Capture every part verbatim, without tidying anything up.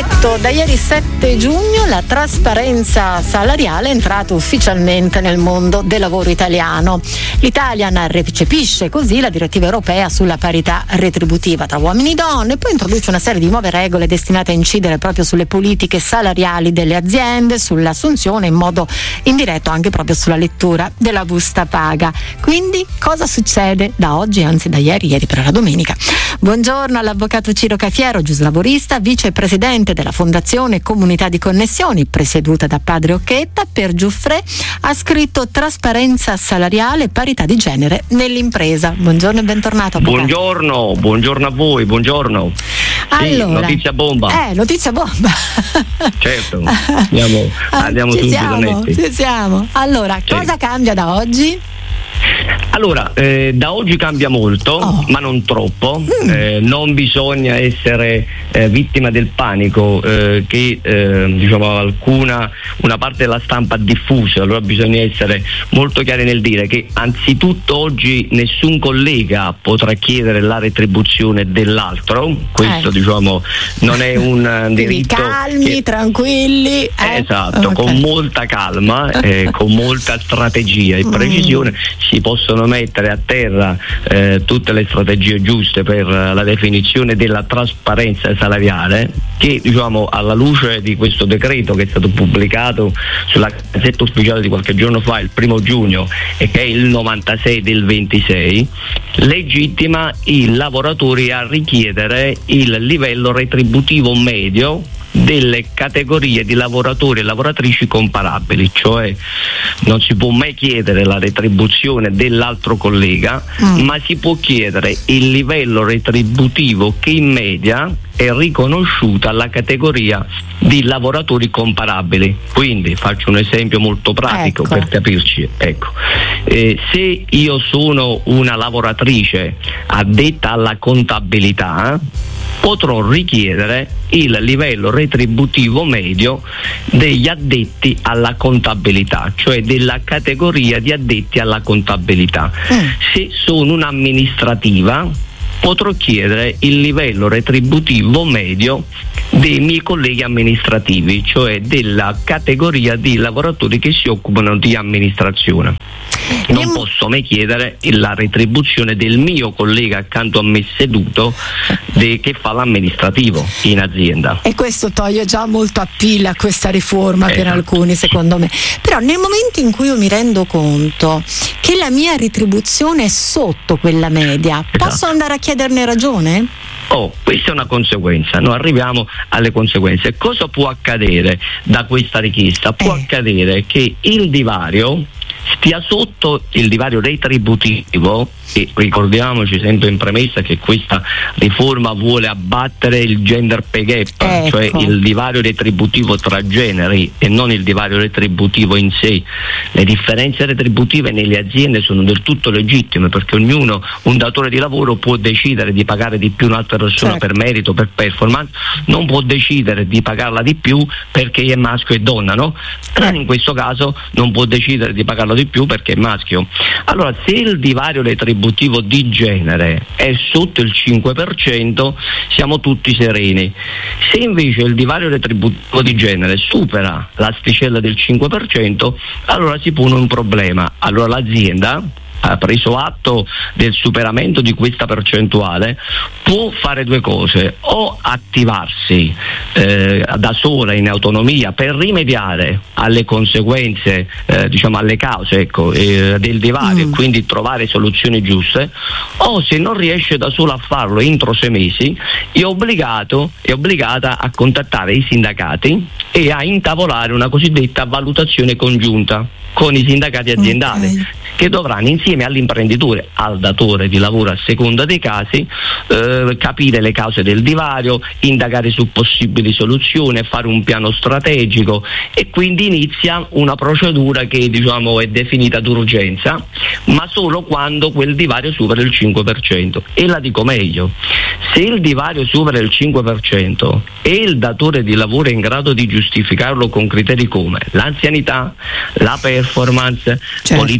detto, da ieri sette giugno la trasparenza salariale è entrata ufficialmente nel mondo del lavoro italiano. L'Italia recepisce così la direttiva europea sulla parità retributiva tra uomini e donne e poi introduce una serie di nuove regole destinate a incidere proprio sulle politiche salariali delle aziende, sull'assunzione, in modo indiretto anche proprio sulla lettura della busta paga. Quindi cosa succede da oggi, anzi da ieri, ieri per la domenica? Buongiorno all'avvocato Ciro Cafiero, giuslavorista, vicepresidente della Fondazione Comunità di Connessioni, presieduta da padre Occhetta. Per Giuffre ha scritto trasparenza salariale e parità di genere nell'impresa. Buongiorno e bentornato, avvocato. Buongiorno, buongiorno a voi, buongiorno. Allora, sì, notizia bomba. Eh, notizia bomba. Certo, andiamo, andiamo ci subito siamo, netti. ci siamo. Allora, sì. Cosa cambia da oggi? Allora, eh, da oggi cambia molto, oh. ma non troppo. Mm. Eh, non bisogna essere eh, vittima del panico eh, che eh, diciamo alcuna una parte della stampa ha diffuso. Allora bisogna essere molto chiari nel dire che anzitutto oggi nessun collega potrà chiedere la retribuzione dell'altro. Questo eh. diciamo non è un diritto. Calmi, che... tranquilli. Eh. Esatto, okay. Con molta calma, eh, con molta strategia e precisione mm. si possono mettere a terra eh, tutte le strategie giuste per uh, la definizione della trasparenza salariale, che diciamo alla luce di questo decreto che è stato pubblicato sulla Gazzetta Ufficiale di qualche giorno fa, il primo giugno, e che è il novantasei del ventisei, legittima i lavoratori a richiedere il livello retributivo medio delle categorie di lavoratori e lavoratrici comparabili, cioè non si può mai chiedere la retribuzione dell'altro collega, mm. ma si può chiedere il livello retributivo che in media è riconosciuta alla categoria di lavoratori comparabili. Quindi faccio un esempio molto pratico, ecco, per capirci. Ecco, eh, se io sono una lavoratrice addetta alla contabilità, potrò richiedere il livello retributivo medio degli addetti alla contabilità, cioè della categoria di addetti alla contabilità. Mm. Se sono un'amministrativa, potrò chiedere il livello retributivo medio dei miei colleghi amministrativi, cioè della categoria di lavoratori che si occupano di amministrazione. Non posso mai chiedere la retribuzione del mio collega accanto a me seduto de, che fa l'amministrativo in azienda. E questo toglie già molto appeal a questa riforma, esatto, per alcuni, secondo me. Però nel momento in cui io mi rendo conto che la mia retribuzione è sotto quella media, esatto, posso andare a chiederne ragione? Oh, questa è una conseguenza, noi arriviamo alle conseguenze. Cosa può accadere da questa richiesta? Può eh. accadere che il divario stia sotto il divario retributivo, e ricordiamoci sempre in premessa che questa riforma vuole abbattere il gender pay gap, ecco, cioè il divario retributivo tra generi e non il divario retributivo in sé. Le differenze retributive nelle aziende sono del tutto legittime, perché ognuno, un datore di lavoro, può decidere di pagare di più un'altra persona, certo, per merito, per performance, non può decidere di pagarla di più perché è maschio e donna, no? Eh. In questo caso non può decidere di pagarla di più perché è maschio. Allora, se il divario retributivo di genere è sotto il cinque per cento, siamo tutti sereni. Se invece il divario retributivo di genere supera l'asticella del cinque per cento, allora si pone un problema. Allora l'azienda ha preso atto del superamento di questa percentuale, può fare due cose: o attivarsi eh, da sola in autonomia per rimediare alle conseguenze, eh, diciamo alle cause, ecco, eh, del divario, mm. e quindi trovare soluzioni giuste, o se non riesce da sola a farlo entro sei mesi è obbligato è obbligata a contattare i sindacati e a intavolare una cosiddetta valutazione congiunta con i sindacati aziendali, okay, che dovranno insieme all'imprenditore, al datore di lavoro a seconda dei casi, eh, capire le cause del divario, indagare su possibili soluzioni, fare un piano strategico, e quindi inizia una procedura che diciamo è definita d'urgenza, ma solo quando quel divario supera il cinque per cento. E la dico meglio: se il divario supera il cinque per cento e il datore di lavoro è in grado di giustificarlo con criteri come l'anzianità, la performance, certo, politiche di attrazione,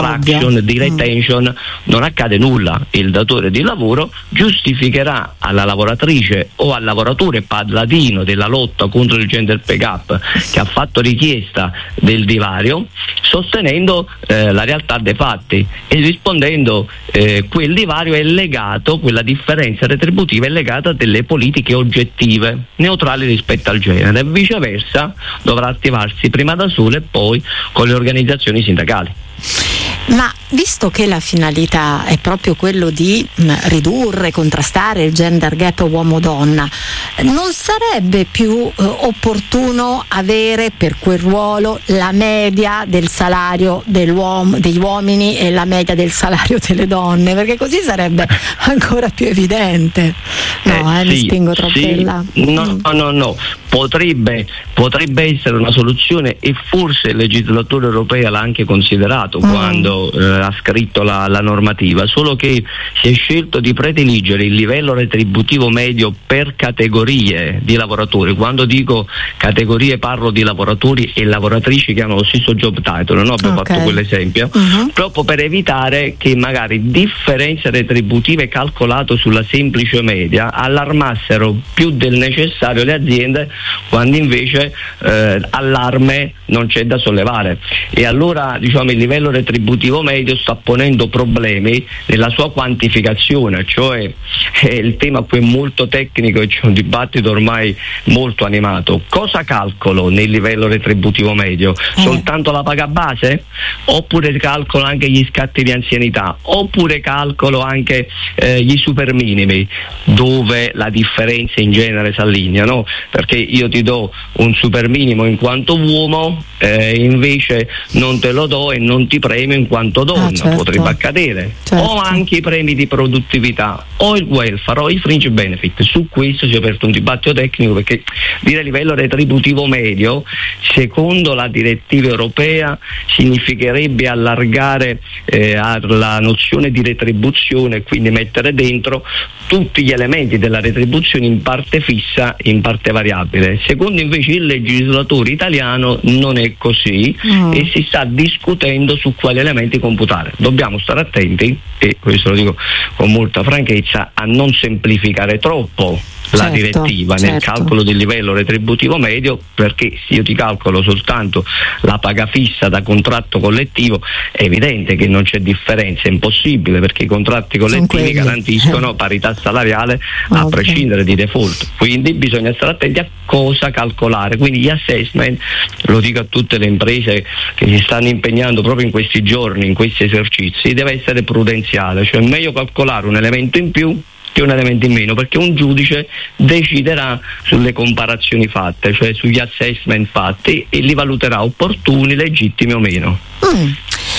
extraction, di retention, mm. non accade nulla. Il datore di lavoro giustificherà alla lavoratrice o al lavoratore paladino della lotta contro il gender pay gap che ha fatto richiesta del divario, sostenendo eh, la realtà dei fatti e rispondendo eh, quel divario è legato, quella differenza retributiva è legata a delle politiche oggettive, neutrali rispetto al genere, e viceversa dovrà attivarsi prima da solo e poi con le organizzazioni sindacali. Ma visto che la finalità è proprio quello di mh, ridurre, contrastare il gender gap uomo-donna, non sarebbe più eh, opportuno avere per quel ruolo la media del salario dell'uomo, degli uomini e la media del salario delle donne? Perché così sarebbe ancora più evidente. No, eh, eh, sì, mi spingo troppo sì, in là. No, no, no, no. Potrebbe, potrebbe essere una soluzione e forse il legislatore europeo l'ha anche considerato mm. quando eh, ha scritto la, la normativa, solo che si è scelto di prediligere il livello retributivo medio per categorie di lavoratori. Quando dico categorie parlo di lavoratori e lavoratrici che hanno lo stesso job title, no? Abbiamo okay. fatto quell'esempio, uh-huh. proprio per evitare che magari differenze retributive calcolate sulla semplice media allarmassero più del necessario le aziende, quando invece eh, allarme non c'è da sollevare. E allora diciamo il livello retributivo medio sta ponendo problemi nella sua quantificazione, cioè eh, il tema qui è molto tecnico e c'è un dibattito ormai molto animato. Cosa calcolo nel livello retributivo medio? Eh. Soltanto la paga base? Oppure calcolo anche gli scatti di anzianità? Oppure calcolo anche eh, gli super minimi, dove la differenza in genere si allinea, no? Perché io ti do un super minimo in quanto uomo, eh, invece non te lo do e non ti premio in quanto donna, ah, certo. potrebbe accadere. Certo. O anche i premi di produttività, o il welfare, o i fringe benefit. Su questo si è aperto un dibattito tecnico, perché dire livello retributivo medio, secondo la direttiva europea, significherebbe allargare eh, la nozione di retribuzione, quindi mettere dentro tutti gli elementi della retribuzione in parte fissa e in parte variabile. Secondo invece il legislatore italiano non è così mm. e si sta discutendo su quali elementi computare. Dobbiamo stare attenti, e questo lo dico con molta franchezza, a non semplificare troppo la certo, direttiva nel certo. calcolo del livello retributivo medio, perché se io ti calcolo soltanto la paga fissa da contratto collettivo è evidente che non c'è differenza, è impossibile, perché i contratti collettivi garantiscono parità salariale a okay. prescindere di default, quindi bisogna stare attenti a cosa calcolare. Quindi gli assessment, lo dico a tutte le imprese che si stanno impegnando proprio in questi giorni, in questi esercizi, deve essere prudenziale, cioè è meglio calcolare un elemento in più che un elemento in meno, perché un giudice deciderà sulle comparazioni fatte, cioè sugli assessment fatti, e li valuterà opportuni, legittimi o meno. Mm.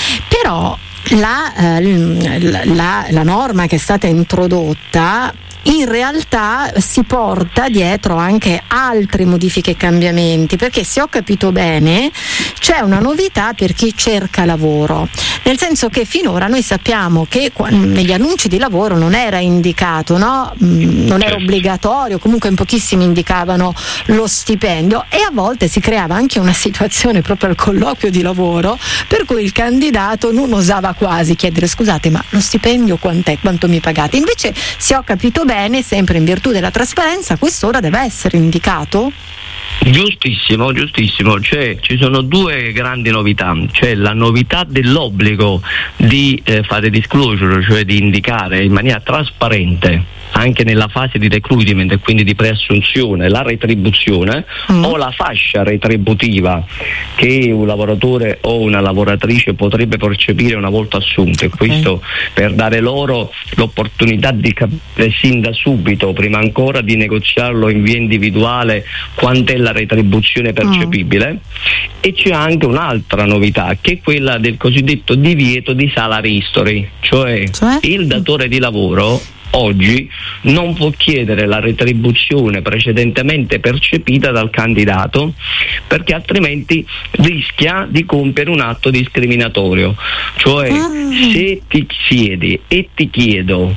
Però la, eh, la, la, la norma che è stata introdotta in realtà si porta dietro anche altre modifiche e cambiamenti, perché se ho capito bene c'è una novità per chi cerca lavoro, nel senso che finora noi sappiamo che negli annunci di lavoro non era indicato, no? Non era obbligatorio, comunque in pochissimi indicavano lo stipendio, e a volte si creava anche una situazione proprio al colloquio di lavoro per cui il candidato non osava quasi chiedere: scusate, ma lo stipendio quant'è, quanto mi pagate? Invece, se ho capito bene, sempre in virtù della trasparenza, quest'ora deve essere indicato? Giustissimo, giustissimo. Cioè, ci sono due grandi novità. C'è la novità dell'obbligo di eh, fare disclosure, cioè di indicare in maniera trasparente anche nella fase di recruitment e quindi di preassunzione la retribuzione mm. o la fascia retributiva che un lavoratore o una lavoratrice potrebbe percepire una volta assunto, e questo okay. per dare loro l'opportunità di capire sin da subito, prima ancora di negoziarlo in via individuale, quant'è la retribuzione percepibile. Mm. E c'è anche un'altra novità, che è quella del cosiddetto divieto di salary history, cioè, cioè? il datore di lavoro oggi non può chiedere la retribuzione precedentemente percepita dal candidato, perché altrimenti rischia di compiere un atto discriminatorio. Cioè, se ti siedi e ti chiedo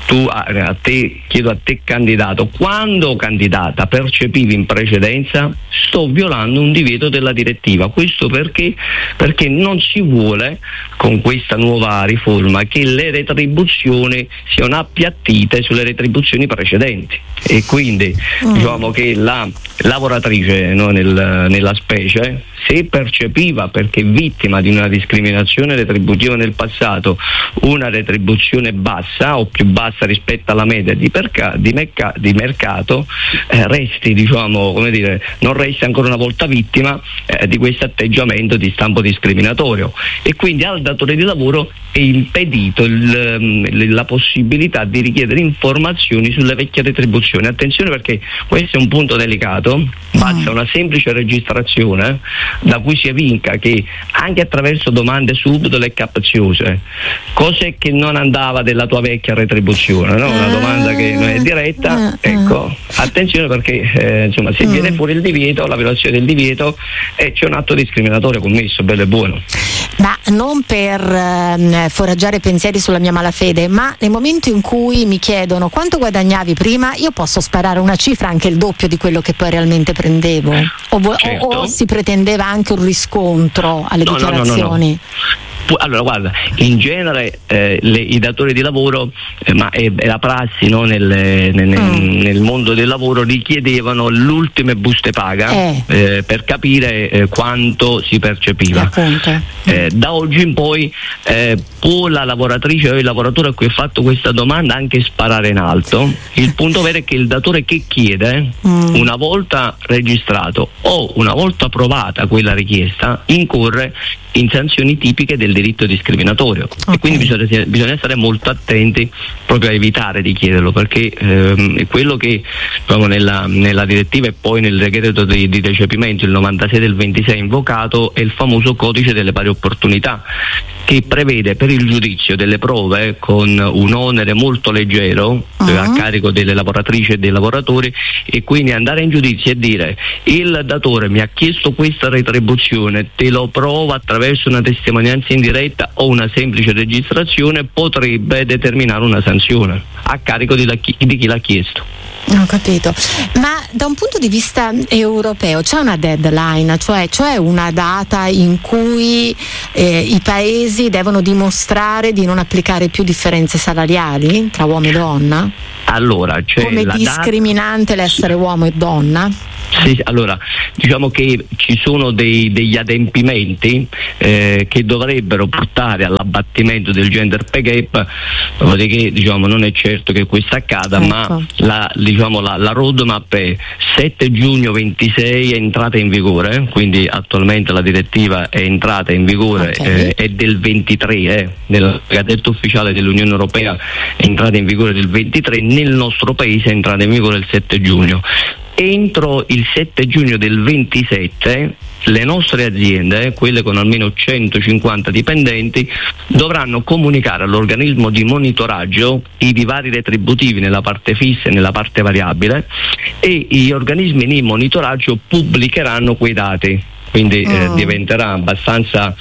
tu a, a te chiedo a te candidato, quando candidata percepivi in precedenza sto violando un divieto della direttiva. Questo perché perché non si vuole con questa nuova riforma che le retribuzioni siano appiattite sulle retribuzioni precedenti, e quindi mm. diciamo che la lavoratrice, no, nel, nella specie, se percepiva, perché vittima di una discriminazione retributiva nel passato, una retribuzione bassa o più bassa rispetto alla media di, perca- di, merc- di mercato, eh, resti, diciamo, come dire, non resti ancora una volta vittima eh, di questo atteggiamento di stampo discriminatorio, e quindi al datore di lavoro è impedito il, la possibilità di richiedere informazioni sulle vecchie retribuzioni. Attenzione, perché questo è un punto delicato, basta una semplice registrazione da cui si evinca che anche attraverso domande subdole e capziose, cose che non andava della tua vecchia retribuzione, no? Una domanda che non è diretta, ecco, attenzione, perché eh, insomma, se viene fuori il divieto, la violazione del divieto, eh, c'è un atto discriminatorio commesso, bello e buono. Ma non per eh, foraggiare pensieri sulla mia malafede, ma nel momento in cui mi chiedono quanto guadagnavi prima, io posso sparare una cifra anche il doppio di quello che poi realmente prendevo, o, vo- certo. o, o si pretendeva anche un riscontro alle no, dichiarazioni? No, no, no, no. Allora, guarda, in genere eh, le, i datori di lavoro, eh, ma è, è la prassi, no, nel, nel, mm. nel mondo del lavoro, richiedevano l'ultime buste paga eh. Eh, per capire eh, quanto si percepiva. Eh, da oggi in poi eh, può la lavoratrice o il lavoratore a cui ha fatto questa domanda anche sparare in alto. Il punto vero è che il datore che chiede, mm. una volta registrato o una volta approvata quella richiesta, incorre in sanzioni tipiche del diritto discriminatorio, okay. E quindi bisogna, bisogna stare molto attenti proprio a evitare di chiederlo, perché ehm, è quello che proprio nella, nella direttiva e poi nel decreto di, di recepimento, il novantasei del ventisei invocato, è il famoso codice delle pari opportunità, che prevede per il giudizio delle prove con un onere molto leggero uh-huh. eh, a carico delle lavoratrici e dei lavoratori, e quindi andare in giudizio e dire: il datore mi ha chiesto questa retribuzione, te lo provo attraverso una testimonianza indiretta o una semplice registrazione, potrebbe determinare una sanzione a carico di, la, di chi l'ha chiesto. Ho capito, ma da un punto di vista europeo c'è una deadline, cioè, cioè una data in cui eh, i paesi devono dimostrare di non applicare più differenze salariali tra uomo e donna? Allora, c'è come la discriminante data... l'essere uomo e donna? Sì, allora diciamo che ci sono dei, degli adempimenti eh, che dovrebbero portare all'abbattimento del gender pay gap, dopodiché diciamo non è certo che questo accada, ecco. ma la, diciamo, la, la roadmap è sette giugno ventisei è entrata in vigore, quindi attualmente la direttiva è entrata in vigore, okay. eh, è del ventitré, eh, nella Gazzetta Ufficiale dell'Unione Europea è entrata in vigore del ventitré, nel nostro paese è entrata in vigore il sette giugno. Entro il sette giugno del ventisette le nostre aziende, quelle con almeno centocinquanta dipendenti, dovranno comunicare all'organismo di monitoraggio i divari retributivi nella parte fissa e nella parte variabile, e gli organismi di monitoraggio pubblicheranno quei dati. Quindi eh, oh. diventerà abbastanza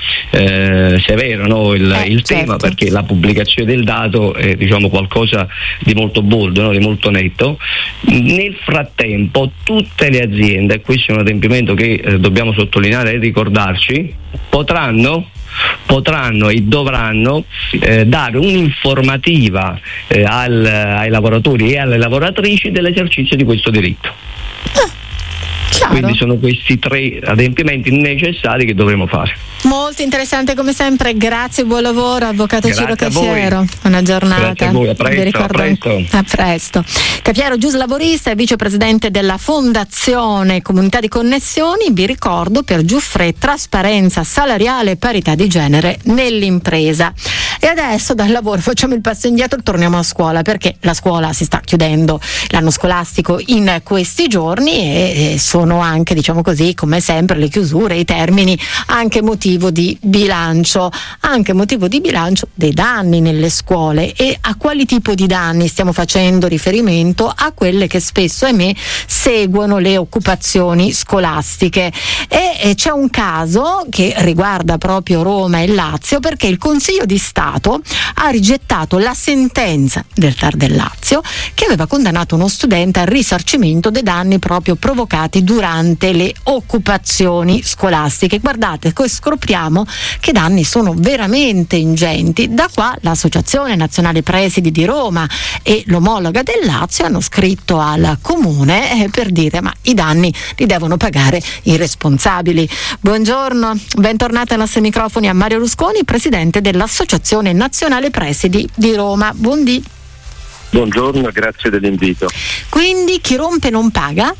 eh, severo, no, il, eh, il certo. tema, perché la pubblicazione del dato è, diciamo, qualcosa di molto boldo, no, di molto netto. Nel frattempo tutte le aziende, questo è un adempimento che eh, dobbiamo sottolineare e ricordarci, potranno potranno e dovranno eh, dare un'informativa eh, al, ai lavoratori e alle lavoratrici dell'esercizio di questo diritto. Ah. Chiaro. Quindi sono questi tre adempimenti necessari che dovremo fare. Molto interessante come sempre, grazie e buon lavoro, avvocato Ciro Cafiero. Buona giornata. Grazie a voi, a presto. Vi ricordo a presto. A presto. Cafiero, giuslavorista e vicepresidente della Fondazione Comunità di Connessioni. Vi ricordo, per Giuffre, trasparenza salariale e parità di genere nell'impresa. E adesso dal lavoro facciamo il passo indietro e torniamo a scuola, perché la scuola si sta chiudendo, l'anno scolastico in questi giorni, e sono anche, diciamo così, come sempre le chiusure, i termini, anche motivo di bilancio, anche motivo di bilancio dei danni nelle scuole. E a quali tipo di danni stiamo facendo riferimento? A quelle che spesso, ahimè, seguono le occupazioni scolastiche. E, e c'è un caso che riguarda proprio Roma e Lazio, perché il Consiglio di Stato Stato ha rigettato la sentenza del T A R del Lazio che aveva condannato uno studente al risarcimento dei danni proprio provocati durante le occupazioni scolastiche. Guardate, scopriamo che i danni sono veramente ingenti. Da qua l'Associazione Nazionale Presidi di Roma e l'omologa del Lazio hanno scritto al comune eh, per dire ma i danni li devono pagare i responsabili. Buongiorno, bentornati ai nostri microfoni a Mario Rusconi, presidente dell'Associazione Nazionale Presidi di Roma. Buondì. Buongiorno, grazie dell'invito. Quindi chi rompe non paga?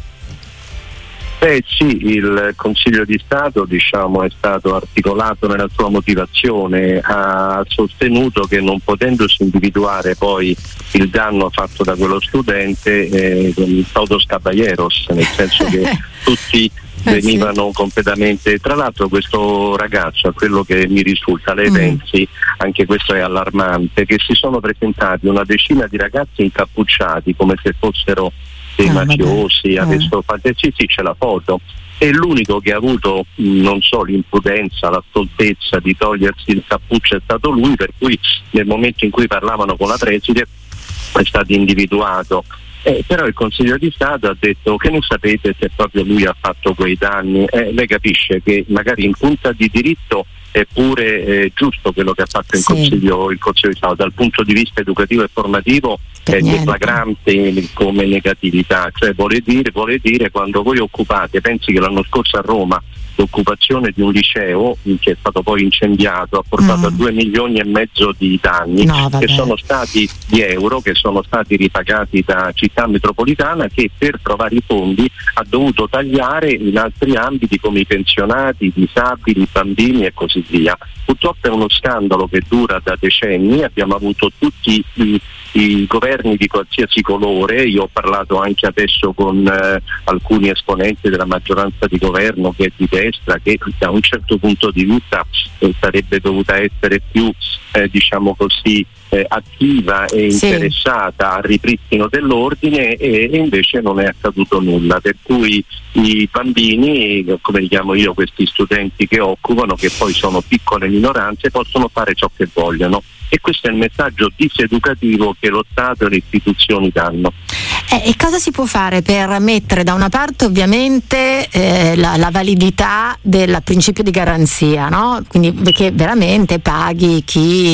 Eh sì, il Consiglio di Stato diciamo, è stato articolato nella sua motivazione, ha sostenuto che non potendosi individuare poi il danno fatto da quello studente, eh, todos caballeros, nel senso che tutti venivano sì. completamente. Tra l'altro questo ragazzo, a quello che mi risulta, lei mm. pensi, anche questo è allarmante, che si sono presentati una decina di ragazzi incappucciati come se fossero dei ah, mafiosi, adesso fate sì sì c'è la foto, e l'unico che ha avuto non so l'impudenza, la stoltezza di togliersi il cappuccio è stato lui, per cui nel momento in cui parlavano con la preside è stato individuato. Eh, però il Consiglio di Stato ha detto che ne sapete se proprio lui ha fatto quei danni. Eh, lei capisce che magari in punta di diritto è pure eh, giusto quello che ha fatto il, sì. Consiglio, il Consiglio di Stato, dal punto di vista educativo e formativo è deflagrante come negatività, cioè vuole dire, vuole dire quando voi occupate, pensi che l'anno scorso a Roma l'occupazione di un liceo che è stato poi incendiato ha portato mm. a due milioni e mezzo di danni no, che sono stati di euro che sono stati ripagati da Città Metropolitana, che per trovare i fondi ha dovuto tagliare in altri ambiti come i pensionati, i disabili, i bambini e così via. Purtroppo è uno scandalo che dura da decenni, abbiamo avuto tutti i, i governi di qualsiasi colore, io ho parlato anche adesso con eh, alcuni esponenti della maggioranza di governo che è di destra, che da un certo punto di vista eh, sarebbe dovuta essere più eh, diciamo così eh, attiva e interessata sì. al ripristino dell'ordine, e, e invece non è accaduto nulla, per cui i bambini, come li chiamo io, questi studenti che occupano, che poi sono piccole minoranze, possono fare ciò che vogliono, e questo è il messaggio diseducativo che lo Stato e le istituzioni danno. Eh, e cosa si può fare per mettere da una parte ovviamente eh, la, la validità del principio di garanzia, no? Quindi che veramente paghi chi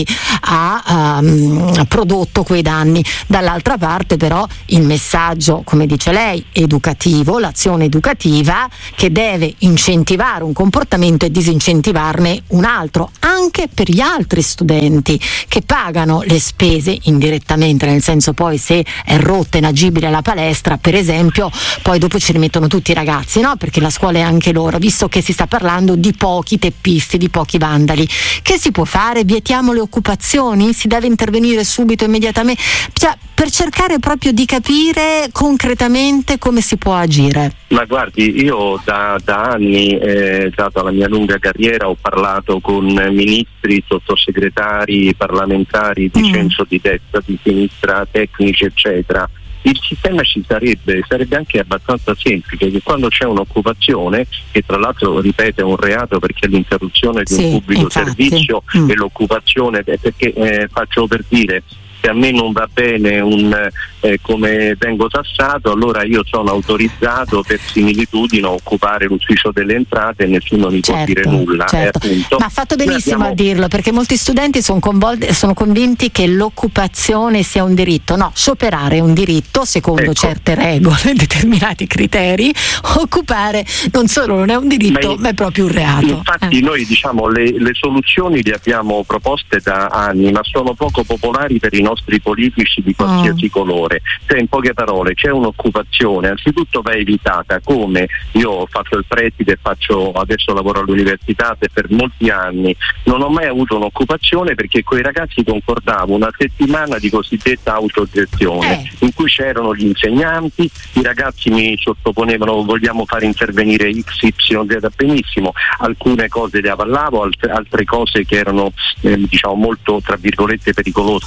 ha um, prodotto quei danni, dall'altra parte però il messaggio, come dice lei, educativo, l'azione educativa che deve incentivare un comportamento e disincentivarne un altro, anche per gli altri studenti che pagano le spese indirettamente, nel senso poi se è rotta, inagibile la palestra per esempio, poi dopo ci rimettono tutti i ragazzi, no? Perché la scuola è anche loro, visto che si sta parlando di pochi teppisti, di pochi vandali. Che si può fare? Vietiamo le occupazioni? Si deve intervenire subito, immediatamente, cioè, per cercare proprio di capire concretamente come si può agire? Ma guardi, io da, da anni, eh, data la mia lunga carriera, ho parlato con ministri, sottosegretari, parlamentari di mm. centro, di destra, di sinistra, tecnici eccetera. Il sistema ci sarebbe, sarebbe anche abbastanza semplice, che quando c'è un'occupazione, che tra l'altro ripete è un reato perché è l'interruzione di sì, un pubblico infatti. servizio mm. e l'occupazione, perché eh, faccio per dire, se a me non va bene un eh, come vengo tassato, allora io sono autorizzato per similitudine a occupare l'ufficio delle entrate e nessuno mi certo, può dire nulla. Certo. Eh, Ma ha fatto benissimo abbiamo... a dirlo, perché molti studenti sono, convolti, sono convinti che l'occupazione sia un diritto. No, scioperare è un diritto secondo ecco. certe regole, determinati criteri. Occupare non solo non è un diritto, ma, ma è proprio un reato. Infatti eh. noi diciamo le, le soluzioni le abbiamo proposte da anni, ma sono poco popolari per i nostri politici di qualsiasi oh. colore. Cioè, in poche parole, c'è un'occupazione, anzitutto va evitata, come io faccio il preside, faccio, adesso lavoro all'università e per molti anni non ho mai avuto un'occupazione, perché con i ragazzi concordavo una settimana di cosiddetta autogestione eh. in cui c'erano gli insegnanti, i ragazzi mi sottoponevano, vogliamo fare intervenire X Y Z, benissimo, alcune cose le avallavo, altre, altre cose che erano eh, diciamo molto tra virgolette pericolose, nel senso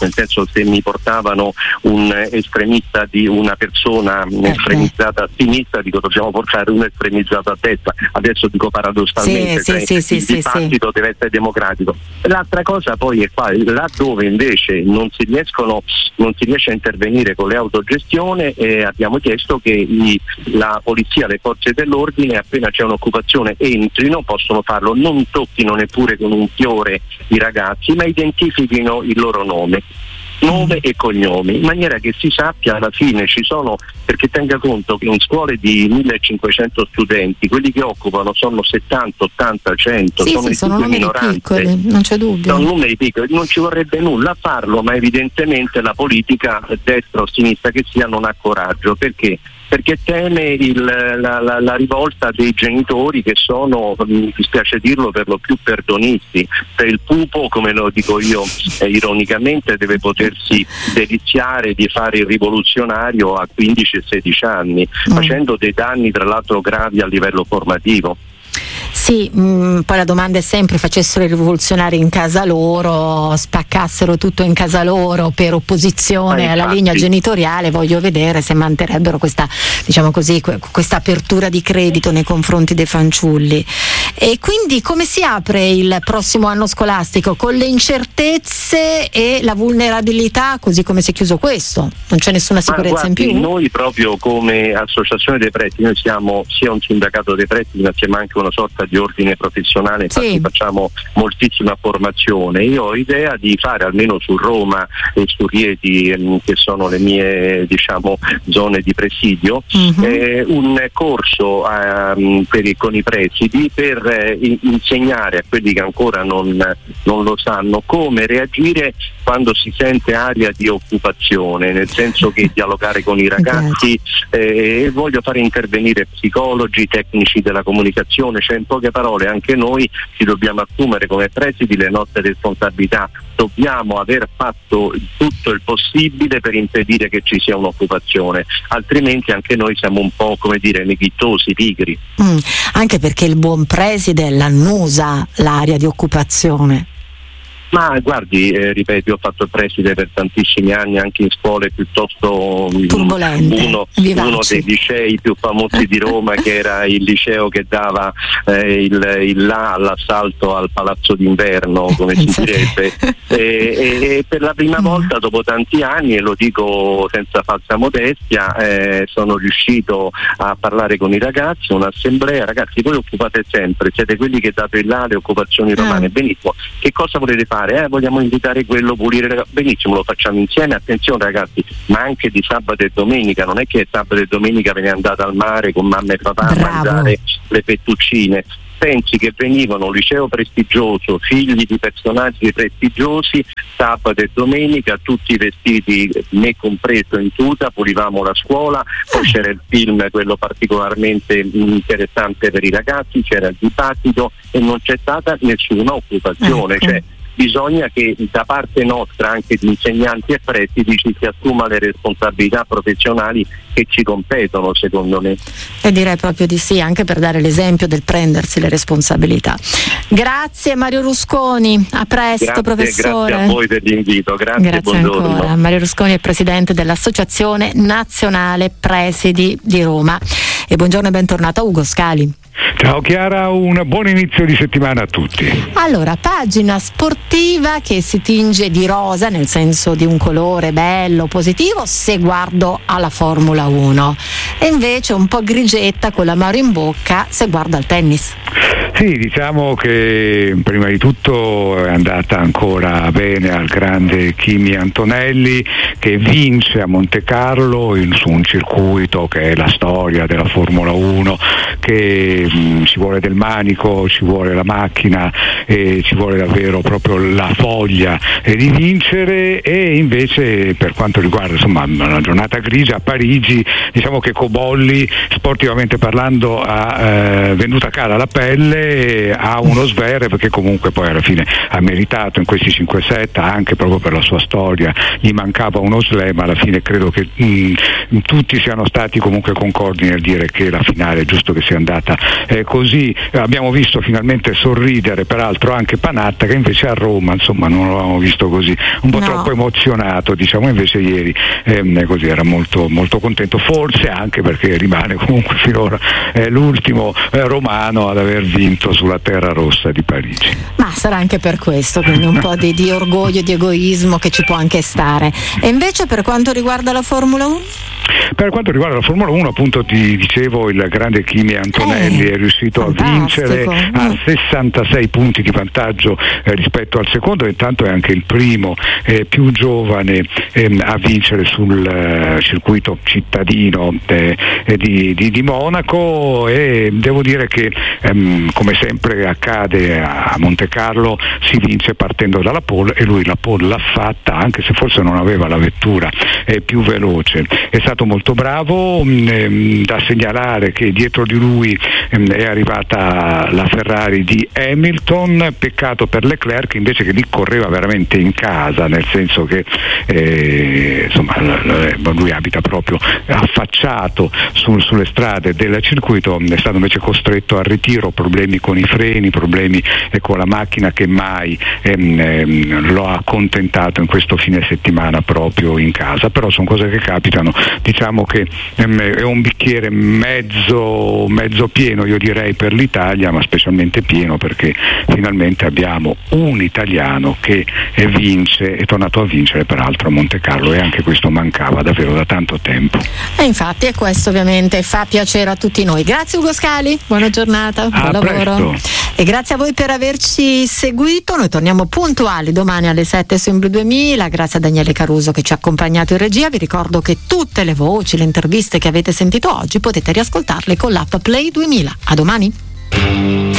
se mi portavano un estremista di una persona okay. estremizzata a sinistra, dico dobbiamo portare un estremizzato a destra. Adesso dico paradossalmente, sì, cioè, sì, sì, il sì, dibattito sì. deve essere democratico. L'altra cosa poi è qua, laddove invece non si riescono, non si riesce a intervenire con le autogestione, eh, abbiamo chiesto che i, la polizia, le forze dell'ordine, appena c'è un'occupazione entrino, possono farlo, non tocchino neppure con un fiore i ragazzi, ma identifichino il loro nome. nome e cognomi, in maniera che si sappia alla fine ci sono, perché tenga conto che in scuole di millecinquecento studenti quelli che occupano sono settanta, ottanta, cento, sì, sono, sì, sono numeri piccoli, non c'è dubbio. Sono numeri piccoli, non ci vorrebbe nulla a farlo, ma evidentemente la politica, destra o sinistra che sia, non ha coraggio. Perché? Perché teme il, la, la, la rivolta dei genitori che sono, mi dispiace dirlo, per lo più perdonisti. Per il pupo, come lo dico io eh, ironicamente, deve potersi deliziare di fare il rivoluzionario a quindici e sedici anni, mm. facendo dei danni tra l'altro gravi a livello formativo. Sì, mh, poi la domanda è sempre: facessero i rivoluzionari in casa loro, spaccassero tutto in casa loro per opposizione ah, alla infatti. linea genitoriale, voglio vedere se manterrebbero questa, diciamo così, questa apertura di credito nei confronti dei fanciulli. E quindi come si apre il prossimo anno scolastico? Con le incertezze e la vulnerabilità, così come si è chiuso questo? Non c'è nessuna sicurezza Ma guardi, in più? Noi proprio come associazione dei preti, noi siamo sia un sindacato dei preti, ma siamo anche una sorta di ordine professionale, infatti sì. facciamo moltissima formazione. Io ho idea di fare, almeno su Roma e su Rieti, ehm, che sono le mie, diciamo, zone di presidio, uh-huh. eh, un corso ehm, per i, con i presidi per eh, insegnare a quelli che ancora non, non lo sanno come reagire quando si sente aria di occupazione, nel senso che dialogare con i ragazzi, eh, voglio fare intervenire psicologi, tecnici della comunicazione, cioè in poche parole anche noi ci dobbiamo assumere come presidi le nostre responsabilità, dobbiamo aver fatto tutto il possibile per impedire che ci sia un'occupazione, altrimenti anche noi siamo un po', come dire, neghittosi, pigri. Mm, anche perché il buon preside l'annusa l'area di occupazione. Ma guardi, eh, ripeto, io ho fatto il preside per tantissimi anni anche in scuole piuttosto turbolente, uno, uno dei licei più famosi di Roma che era il liceo che dava eh, il, il là all'assalto al Palazzo d'Inverno, come si direbbe, e, e, e per la prima volta dopo tanti anni, e lo dico senza falsa modestia, eh, sono riuscito a parlare con i ragazzi, un'assemblea. Ragazzi, voi occupate sempre, siete quelli che date là le occupazioni romane, ah. benissimo, che cosa volete fare? Eh, vogliamo invitare quello, pulire, benissimo, lo facciamo insieme. Attenzione ragazzi, ma anche di sabato e domenica, non è che sabato e domenica ve ne andate al mare con mamma e papà Bravo. a mangiare le fettuccine. Pensi che venivano un liceo prestigioso, figli di personaggi prestigiosi, sabato e domenica tutti vestiti, me compreso, in tuta, pulivamo la scuola, poi c'era il film, quello particolarmente interessante per i ragazzi, c'era il dibattito e non c'è stata nessuna occupazione. Ecco. Cioè, bisogna che da parte nostra, anche di insegnanti e presidi, ci si assuma le responsabilità professionali che ci competono, secondo me. E direi proprio di sì, anche per dare l'esempio del prendersi le responsabilità. Grazie Mario Rusconi, a presto. Grazie, professore. Grazie a voi per l'invito, grazie, grazie buongiorno. ancora. Mario Rusconi è presidente dell'Associazione Nazionale Presidi di Roma. E buongiorno e bentornato a Ugo Scali. Ciao Chiara, un buon inizio di settimana a tutti. Allora, pagina sportiva che si tinge di rosa, nel senso di un colore bello, positivo, se guardo alla Formula uno, e invece un po' grigetta con l'amaro in bocca se guardo al tennis. Sì, diciamo che prima di tutto è andata ancora bene al grande Kimi Antonelli, che vince a Monte Carlo in, su un circuito che è la storia della Formula uno, che mh, ci vuole del manico, ci vuole la macchina e ci vuole davvero proprio la voglia eh, di vincere. E invece per quanto riguarda insomma una giornata grigia a Parigi, diciamo che Cobolli sportivamente parlando ha eh, venduta cara la pelle, ha uno sverre, perché comunque poi alla fine ha meritato in questi cinque set, anche proprio per la sua storia, gli mancava uno slam. Alla fine credo che mh, tutti siano stati comunque concordi nel dire che la finale è giusto che sia andata eh, così. Abbiamo visto finalmente sorridere peraltro l'altro anche Panatta, che invece a Roma insomma non l'avevamo visto così, un po' no. troppo emozionato, diciamo, invece ieri ehm, così era molto, molto contento, forse anche perché rimane comunque finora eh, l'ultimo eh, romano ad aver vinto sulla terra rossa di Parigi. Ma sarà anche per questo, quindi un po' di, di orgoglio, di egoismo che ci può anche stare. E invece per quanto riguarda la Formula uno? Per quanto riguarda la Formula uno, appunto ti dicevo, il grande Kimi Antonelli eh, è riuscito fantastico. a vincere a sessantasei punti di vantaggio eh, rispetto al secondo, e intanto è anche il primo eh, più giovane eh, a vincere sul eh, circuito cittadino eh, di, di, di Monaco, e devo dire che ehm, come sempre accade a Monte Carlo si vince partendo dalla pole, e lui la pole l'ha fatta, anche se forse non aveva la vettura eh, più veloce. È stato molto bravo, mh, da segnalare che dietro di lui mh, è arrivata la Ferrari di Hamilton, peccato per Leclerc invece, che lì correva veramente in casa, nel senso che eh, insomma lui abita proprio affacciato sul, sulle strade del circuito, è stato invece costretto al ritiro, problemi con i freni, problemi eh, con la macchina, che mai ehm, ehm, lo ha accontentato in questo fine settimana proprio in casa. Però sono cose che capitano, diciamo che ehm, è un bicchiere mezzo, mezzo pieno, io direi, per l'Italia, ma specialmente pieno perché finalmente abbiamo un italiano che vince, è tornato a vincere peraltro a Monte Carlo, e anche questo mancava davvero da tanto tempo. E infatti è questo ovviamente fa piacere a tutti noi. Grazie Ugo Scali, buona giornata, buon a lavoro. Presto. E grazie a voi per averci seguito. Noi torniamo puntuali domani alle sette su Emblu duemila. Grazie a Daniele Caruso che ci ha accompagnato in regia. Vi ricordo che tutte le voci, le interviste che avete sentito oggi potete riascoltarle con l'app Play duemila. A domani.